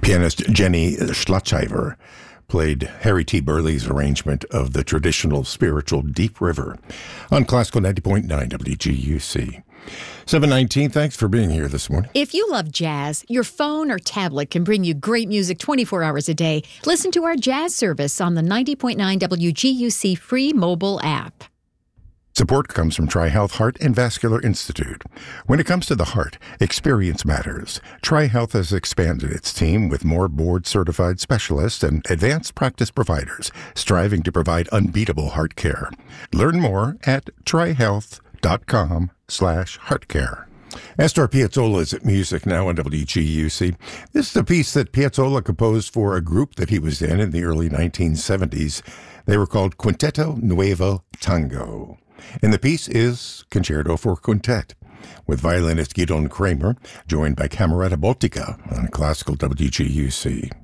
Pianist Jenny Schlachtheimer played Harry T. Burley's arrangement of the traditional spiritual Deep River on Classical 90.9 WGUC. 7:19, thanks for being here this morning. If you love jazz, your phone or tablet can bring you great music 24 hours a day. Listen to our jazz service on the 90.9 WGUC free mobile app. Support comes from TriHealth Heart and Vascular Institute. When it comes to the heart, experience matters. TriHealth has expanded its team with more board-certified specialists and advanced practice providers, striving to provide unbeatable heart care. Learn more at trihealth.com/heartcare. Astor Piazzolla's music now on WGUC. This is a piece that Piazzolla composed for a group that he was in the early 1970s. They were called Quinteto Nuevo Tango. And the piece is Concerto for Quintet, with violinist Gidon Kramer, joined by Camerata Baltica on Classical WGUC.